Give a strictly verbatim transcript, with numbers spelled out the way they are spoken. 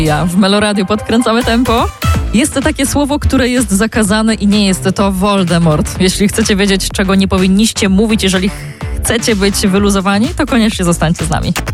Ja w Meloradiu podkręcamy tempo. Jest to takie słowo, które jest zakazane i nie jest to Voldemort. Jeśli chcecie wiedzieć, czego nie powinniście mówić, jeżeli chcecie być wyluzowani, to koniecznie zostańcie z nami.